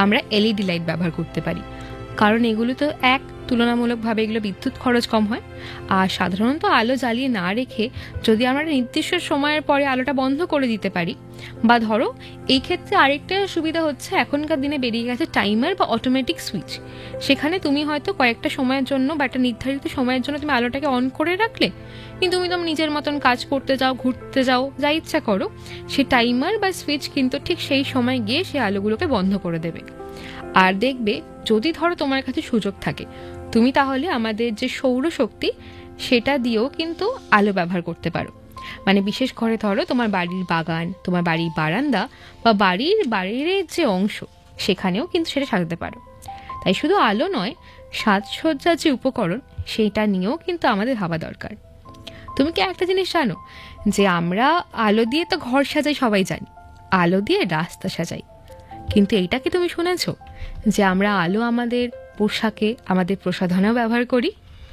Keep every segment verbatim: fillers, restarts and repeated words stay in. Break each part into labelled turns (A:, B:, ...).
A: আমরা LED light ব্যবহার করতে পারি, কারণ এগুলো তো এক তুলনামূলকভাবে এগুলো বিদ্যুৎ খরচ কম হয়। আর সাধারণত আলো জ্বালিয়ে না রেখে যদি আমরা নির্দিষ্ট সময়ের পরে আলোটা বন্ধ করে দিতে পারি, বা ধরো এই ক্ষেত্রে আরেকটা সুবিধা হচ্ছে এখনকার দিনে বেরিয়ে গেছে টাইমার বা অটোমেটিক সুইচ। সেখানে তুমি হয়তো কয়েকটা সময়ের জন্য বা একটা নির্ধারিত সময়ের জন্য তুমি আলোটাকে অন করে রাখলে, কিন্তু তুমি তোমার নিজের মতন কাজ করতে যাও, ঘুরতে যাও, যা ইচ্ছা করো, সেই টাইমার বা সুইচ কিন্তু ঠিক সেই সময় গিয়ে সেই আলোগুলোকে বন্ধ করে দেবে। আর দেখবে যদি ধরো তোমার কাছে সুযোগ থাকে, তুমি তাহলে আমাদের যে সৌরশক্তি সেটা দিয়েও কিন্তু আলো ব্যবহার করতে পারো। মানে বিশেষ করে ধরো তোমার বাড়ির বাগান, তোমার বাড়ির বারান্দা বা বাড়ির বাইরের যে অংশ, সেখানেও কিন্তু সেটা সাজাতে পারো। তাই শুধু আলো নয়, সাজসজ্জার যে উপকরণ সেইটা নিয়েও কিন্তু আমাদের ভাবা দরকার। তুমি কি একটা জিনিস জানো, যে আমরা আলো দিয়ে তো ঘর সাজাই, সবাই জানি, আলো দিয়ে রাস্তা সাজাই, কিন্তু এইটা কি তুমি শুনেছ যে আমরা আলো আমাদের পোশাকে, আমাদের প্রসাধনেও ব্যবহার করি?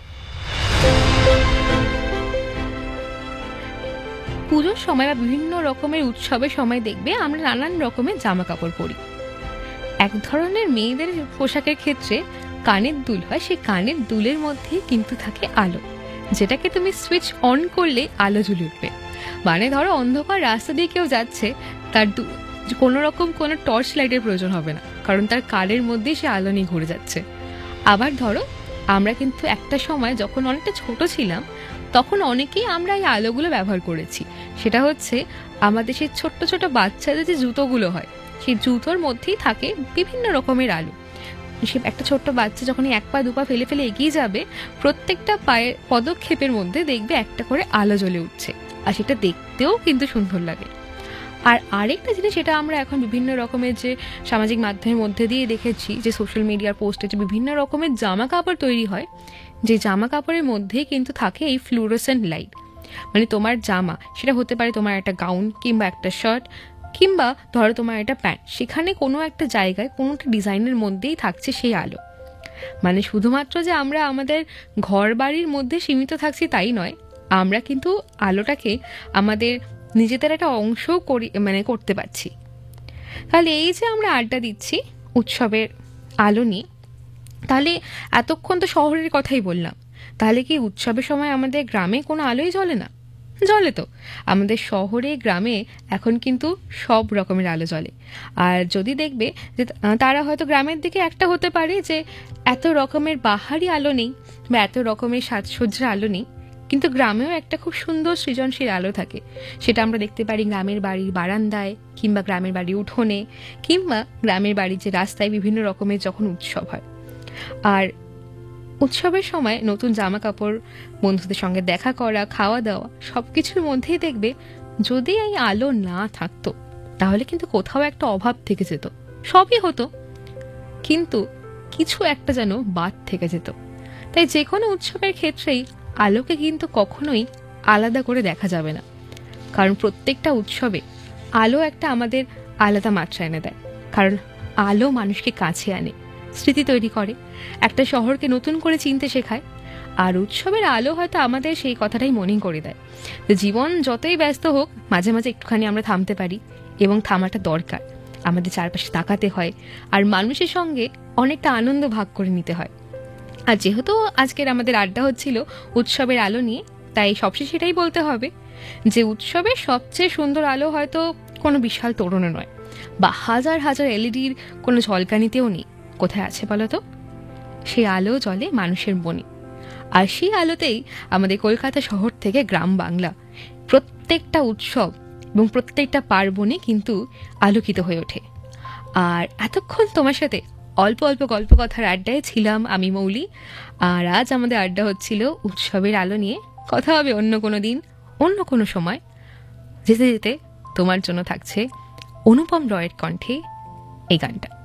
A: পুজোর সময় বা বিভিন্ন রকমের উৎসবের সময় দেখবে আমরা নানান রকমের জামা কাপড় পরি। এক ধরনের মেয়েদের পোশাকের ক্ষেত্রে কানের দুল হয়, সেই কানের দুলের মধ্যে কিন্তু থাকে আলো, যেটাকে তুমি সুইচ অন করলে আলো জ্বলে উঠবে। মানে ধরো অন্ধকার রাস্তা দিয়ে কেউ যাচ্ছে, তার কোনো রকম কোনো টর্চ লাইটের প্রয়োজন হবে না, কারণ তার কানের মধ্যেই সে আলো নিয়ে ঘুরে যাচ্ছে। আবার ধরো আমরা কিন্তু একটা সময় যখন অনেকটা ছোট ছিলাম, তখন অনেকেই আমরা এই আলোগুলো ব্যবহার করেছি। সেটা হচ্ছে আমাদের সেই ছোট্ট ছোট বাচ্চাদের যে জুতোগুলো হয়, সেই জুতোর মধ্যেই থাকে বিভিন্ন রকমের আলো। সে একটা ছোট্ট বাচ্চা যখন এক পা দুপা ফেলে ফেলে এগিয়ে যাবে, প্রত্যেকটা পায়ের পদক্ষেপের মধ্যে দেখবে একটা করে আলো জ্বলে উঠছে, আর সেটা দেখতেও কিন্তু সুন্দর লাগে। আর আরেকটা জিনিস, সেটা আমরা এখন বিভিন্ন রকমের যে সামাজিক মাধ্যমের মধ্যে দিয়ে দেখেছি, যে সোশ্যাল মিডিয়ার পোস্টে যে বিভিন্ন রকমের জামা কাপড় তৈরি হয়, যে জামা কাপড়ের মধ্যেই কিন্তু থাকে এই ফ্লুরোসেন্ট লাইট। মানে তোমার জামা, সেটা হতে পারে তোমার একটা গাউন কিংবা একটা শার্ট কিংবা ধরো তোমার একটা প্যান্ট, সেখানে কোনো একটা জায়গায় কোনো একটা ডিজাইনের মধ্যেই থাকছে সেই আলো। মানে শুধুমাত্র যে আমরা আমাদের ঘর বাড়ির মধ্যে সীমিত থাকছি তাই নয়, আমরা কিন্তু আলোটাকে আমাদের নিজেদের একটা অংশ করি, মানে করতে পারছি। তাহলে এই যে আমরা আড্ডা দিচ্ছি উৎসবের আলো নিয়ে, তাহলে এতক্ষণ তো শহরের কথাই বললাম, তাহলে কি উৎসবের সময় আমাদের গ্রামে কোনো আলোই জ্বলে না? জ্বলে তো। আমাদের শহরে গ্রামে এখন কিন্তু সব রকমের আলো জ্বলে। আর যদি দেখবে যে তারা হয়তো গ্রামের দিকে একটা হতে পারে যে এত রকমের বাহারি আলো নেই বা এত রকমের সাজসজ্জার আলো নেই, কিন্তু গ্রামেও একটা খুব সুন্দর সৃজনশীল আলো থাকে। সেটা আমরা দেখতে পারি গ্রামের বাড়ির বারান্দায় কিংবা গ্রামের বাড়ির উঠোনে কিংবা গ্রামের বাড়ির যে রাস্তায় বিভিন্ন রকমের যখন উৎসব হয়। আর উৎসবের সময় নতুন জামা কাপড়, বন্ধুদের সঙ্গে দেখা করা, খাওয়া দাওয়া, সব কিছুর মধ্যেই দেখবে যদি এই আলো না থাকতো তাহলে কিন্তু কোথাও একটা অভাব থেকে যেত। সবই হতো, কিন্তু কিছু একটা যেন বাদ থেকে যেত। তাই যে কোনো উৎসবের ক্ষেত্রেই আলোকে কিন্তু কখনোই আলাদা করে দেখা যাবে না, কারণ প্রত্যেকটা উৎসবে আলো একটা আমাদের আলাদা মাত্রা এনে দেয়। কারণ আলো মানুষকে কাছে আনে, স্মৃতি তৈরি করে, একটা শহরকে নতুন করে চিনতে শেখায়। আর উৎসবের আলো হয়তো আমাদের সেই কথাটাই মনে করে দেয় যে জীবন যতই ব্যস্ত হোক, মাঝে মাঝে একটুখানি আমরা থামতে পারি, এবং থামাটা দরকার। আমাদের চারপাশে তাকাতে হয় আর মানুষের সঙ্গে অনেকটা আনন্দ ভাগ করে নিতে হয়। আর যেহেতু আজকের আমাদের আড্ডা হচ্ছিল উৎসবের আলো নিয়ে, তাই সবশেষে সেটাই বলতে হবে যে উৎসবের সবচেয়ে সুন্দর আলো হয়তো কোনো বিশাল তোরণে নয় বা হাজার হাজার এলইডির কোনো ঝলকানিতেও নেই। কোথায় আছে বলো তো? সেই আলো জ্বলে মানুষের মনে। আর সেই আলোতেই আমাদের কলকাতা শহর থেকে গ্রাম বাংলা প্রত্যেকটা উৎসব এবং প্রত্যেকটা পার্বণে কিন্তু আলোকিত হয়ে ওঠে। আর এতক্ষণ তোমার সাথে অল্প অল্প গল্প কথার আড্ডায় ছিলাম আমি মৌলি। আর আজ আমাদের আড্ডা হচ্ছিল উৎসবের আলো নিয়ে। কথা হবে অন্য কোনো দিন, অন্য কোনো সময়। যেতে যেতে তোমার জন্য থাকছে অনুপম রয়ের কণ্ঠে এই গানটা।